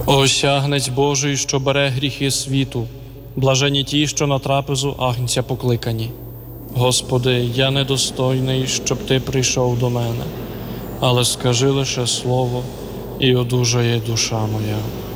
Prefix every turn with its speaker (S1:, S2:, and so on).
S1: Ось Агнець Божий, що бере гріхи світу, блажені ті, що на трапезу Агнця покликані. Господи, я недостойний, щоб Ти прийшов до мене, але скажи лише слово, і одужає душа моя.